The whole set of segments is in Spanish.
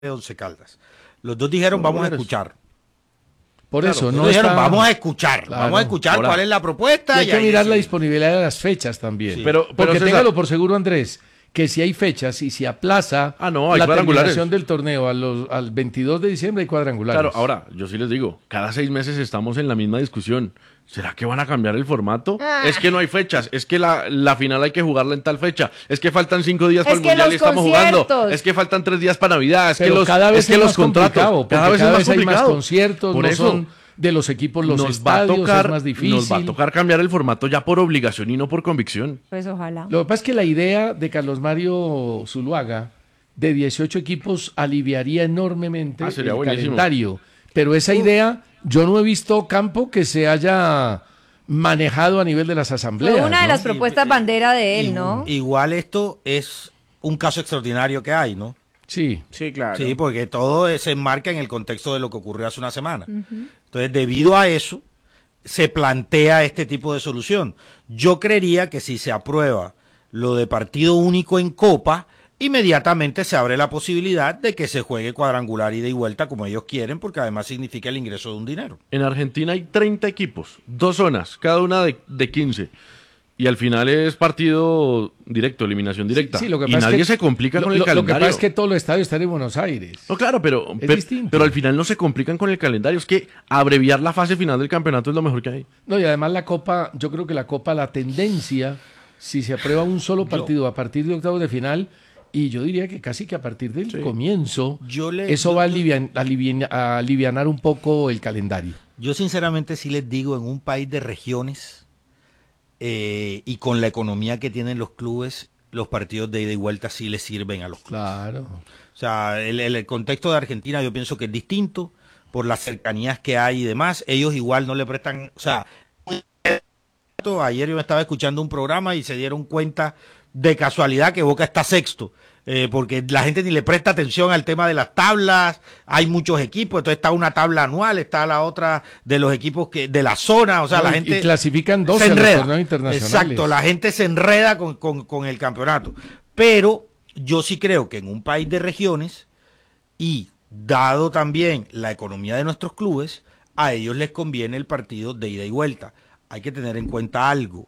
de Once Caldas. Los dos dijeron, vamos a escuchar. Por Claro, eso, los no dos dijeron, está... vamos a escuchar, Claro. vamos a escuchar Ahora, cuál es la propuesta. Y hay que ahí mirar la decidimos. disponibilidad de las fechas también. Sí. Pero Porque César, téngalo por seguro, Andrés, que si hay fechas y si aplaza no, hay la cuadrangulares. terminación del torneo al 22 de diciembre hay cuadrangulares. Claro, ahora, yo sí les digo, cada 6 meses estamos en la misma discusión. ¿Será que van a cambiar el formato? Es que no hay fechas, es que la final hay que jugarla en tal fecha, es que faltan 5 días para el Mundial y estamos jugando, es que faltan 3 días para Navidad, Pero cada vez es que es los más contratos, complicado, cada vez porque es más hay más complicado. conciertos, Por no eso, son de los equipos los nos va a estadios, tocar, es más difícil. nos va a tocar cambiar el formato ya por obligación y no por convicción. Pues ojalá. Lo que pasa es que la idea de Carlos Mario Zuluaga de 18 equipos aliviaría enormemente Sería el buenísimo. calendario. Pero esa idea, yo no he visto campo que se haya manejado a nivel de las asambleas. Fue una de ¿no? las propuestas bandera de él, ¿no? Igual esto es un caso extraordinario que hay, ¿no? Sí. Sí, claro. Sí, porque todo se enmarca en el contexto de lo que ocurrió hace una semana. Entonces, debido a eso, se plantea este tipo de solución. Yo creería que si se aprueba lo de partido único en Copa, inmediatamente se abre la posibilidad de que se juegue cuadrangular ida y vuelta como ellos quieren, porque además significa el ingreso de un dinero. En Argentina hay 30 equipos, 2 zonas, cada una de 15. Y al final es partido directo, eliminación directa. Sí, lo que y pasa es nadie que se complica con el Lo calendario. que pasa es que todos los estadios están en Buenos Aires. No, claro, pero distinto. pero al final no se complican con el calendario. Es que abreviar la fase final del campeonato es lo mejor que hay. No, y además la Copa, yo creo que la Copa, la tendencia, si se aprueba un solo partido a partir de octavos de final, y yo diría que casi que a partir del comienzo, eso va a alivianar un poco el calendario. Yo sinceramente sí les digo, en un país de regiones y con la economía que tienen los clubes, los partidos de ida y vuelta sí les sirven a los clubes. Claro. O sea, el contexto de Argentina yo pienso que es distinto por las cercanías que hay y demás. Ellos igual no le prestan, o sea, ayer yo me estaba escuchando un programa y se dieron cuenta de casualidad que Boca está sexto, porque la gente ni le presta atención al tema de las tablas, hay muchos equipos, entonces está una tabla anual, está la otra de los equipos de la zona, o sea, No, la y gente clasifican 12 se a los enreda. torneos internacionales. Exacto, la gente se enreda con el campeonato, pero yo sí creo que en un país de regiones y dado también la economía de nuestros clubes, a ellos les conviene el partido de ida y vuelta. Hay que tener en cuenta algo,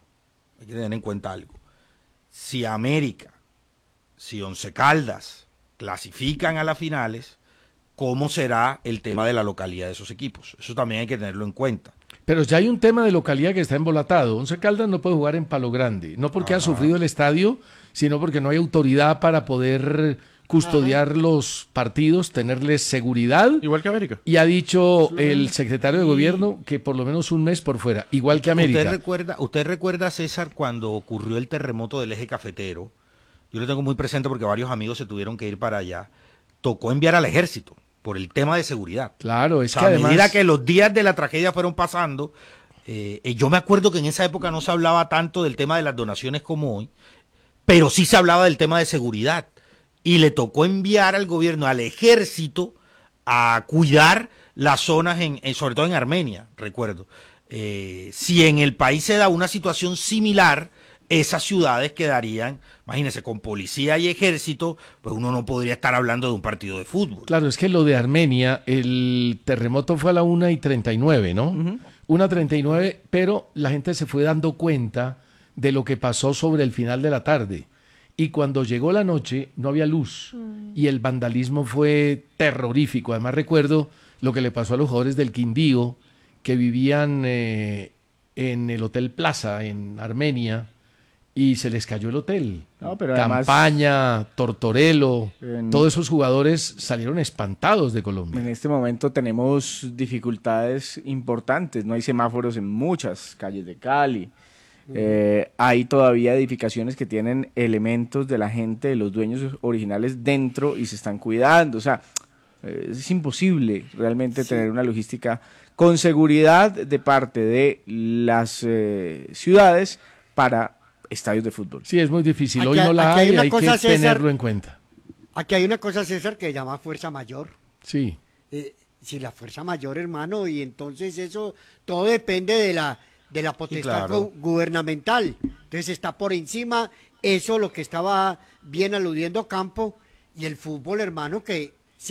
Si América, si Once Caldas clasifican a las finales, ¿cómo será el tema de la localidad de esos equipos? Eso también hay que tenerlo en cuenta. Pero ya hay un tema de localidad que está embolatado. Once Caldas no puede jugar en Palo Grande, no porque ha sufrido el estadio, sino porque no hay autoridad para poder custodiar los partidos, tenerles seguridad. Igual que América. Y ha dicho el secretario de gobierno que por lo menos un mes por fuera, igual que América. ¿Usted recuerda, César, cuando ocurrió el terremoto del eje cafetero? Yo lo tengo muy presente porque varios amigos se tuvieron que ir para allá. Tocó enviar al ejército por el tema de seguridad. Claro, es O sea, que además... a medida que los días de la tragedia fueron pasando, yo me acuerdo que en esa época no se hablaba tanto del tema de las donaciones como hoy, pero sí se hablaba del tema de seguridad. Y le tocó enviar al gobierno, al ejército, a cuidar las zonas, sobre todo en Armenia, recuerdo. Si en el país se da una situación similar, esas ciudades quedarían, imagínense, con policía y ejército, pues uno no podría estar hablando de un partido de fútbol. Claro, es que lo de Armenia, el terremoto fue a la 1:39, ¿no? 1:39, pero la gente se fue dando cuenta de lo que pasó sobre el final de la tarde. Y cuando llegó la noche no había luz y el vandalismo fue terrorífico. Además recuerdo lo que le pasó a los jugadores del Quindío que vivían en el Hotel Plaza en Armenia y se les cayó el hotel. No, pero además, Campaña, Tortorello, todos esos jugadores salieron espantados de Colombia. en este momento tenemos dificultades importantes. No hay semáforos en muchas calles de Cali. Hay todavía edificaciones que tienen elementos de la gente, de los dueños originales dentro y se están cuidando. O sea, es imposible realmente tener una logística con seguridad de parte de las ciudades para estadios de fútbol. Sí, es muy difícil. Aquí Hoy no la aquí hay hay, una hay que cosa, César. tenerlo en cuenta. Aquí hay una cosa, César, que se llama fuerza mayor. Sí. Si la fuerza mayor, hermano, y entonces eso, todo depende de la potestad claro. gubernamental. Entonces está por encima, eso lo que estaba bien aludiendo Campo, y el fútbol, hermano, que